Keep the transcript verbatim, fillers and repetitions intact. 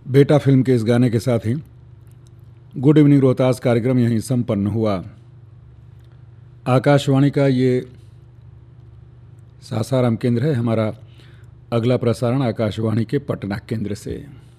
बेटा फिल्म के इस गाने के साथ ही गुड इवनिंग रोहतास कार्यक्रम यहीं संपन्न हुआ। आकाशवाणी का ये सासाराम केंद्र है। हमारा अगला प्रसारण आकाशवाणी के पटना केंद्र से।